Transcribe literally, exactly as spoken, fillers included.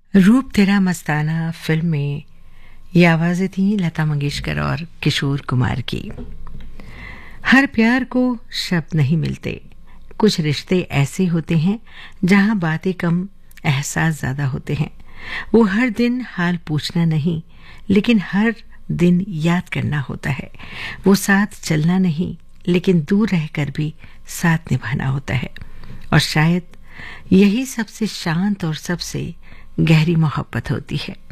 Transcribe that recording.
रूप तेरा मस्ताना फिल्म में ये आवाजें थी लता मंगेशकर और किशोर कुमार की। हर प्यार को शब्द नहीं मिलते, कुछ रिश्ते ऐसे होते हैं जहां बातें कम एहसास ज्यादा होते हैं। वो हर दिन हाल पूछना नहीं, लेकिन हर दिन याद करना होता है। वो साथ चलना नहीं, लेकिन दूर रहकर भी साथ निभाना होता है। और शायद यही सबसे शांत और सबसे गहरी मोहब्बत होती है।